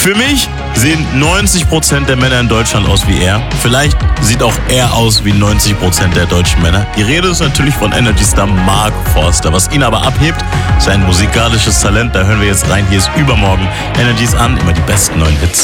Für mich sehen 90% der Männer in Deutschland aus wie er. Vielleicht sieht auch er aus wie 90% der deutschen Männer. Die Rede ist natürlich von Energy-Star Mark Forster. Was ihn aber abhebt, sein musikalisches Talent. Da hören wir jetzt rein. Hier ist Übermorgen. Energies an, immer die besten neuen Hits.